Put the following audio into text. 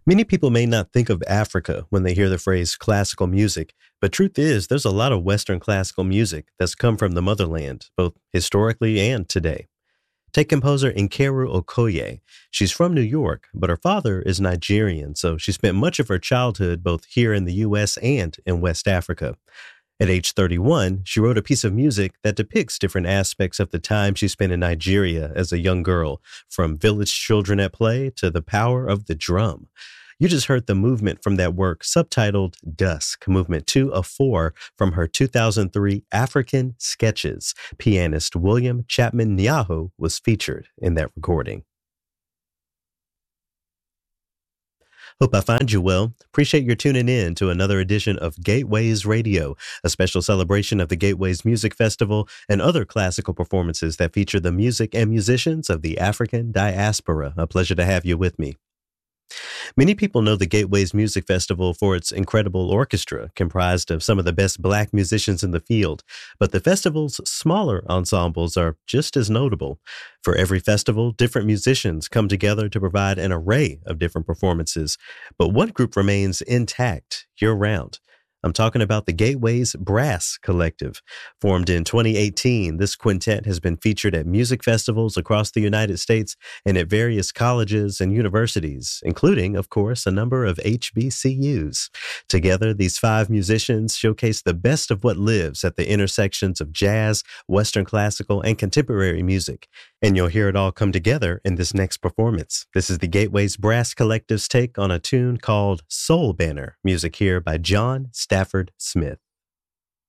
Many people may not think of Africa when they hear the phrase classical music, but truth is, there's a lot of Western classical music that's come from the motherland, both historically and today. Take composer Nkeru Okoye. She's from New York, but her father is Nigerian, so she spent much of her childhood both here in the U.S. and in West Africa. At age 31, she wrote a piece of music that depicts different aspects of the time she spent in Nigeria as a young girl, from village children at play to the power of the drum. You just heard the movement from that work subtitled Dusk, Movement 2 of 4 from her 2003 African Sketches. Pianist William Chapman Nyaho was featured in that recording. Hope I find you well. Appreciate your tuning in to another edition of Gateways Radio, a special celebration of the Gateways Music Festival and other classical performances that feature the music and musicians of the African diaspora. A pleasure to have you with me. Many people know the Gateways Music Festival for its incredible orchestra, comprised of some of the best Black musicians in the field, but the festival's smaller ensembles are just as notable. For every festival, different musicians come together to provide an array of different performances, but one group remains intact year-round. I'm talking about the Gateways Brass Collective. Formed in 2018, this quintet has been featured at music festivals across the United States and at various colleges and universities, including, of course, a number of HBCUs. Together, these 5 musicians showcase the best of what lives at the intersections of jazz, Western classical, and contemporary music. And you'll hear it all come together in this next performance. This is the Gateways Brass Collective's take on a tune called Soul Banner, music here by John Stafford Smith.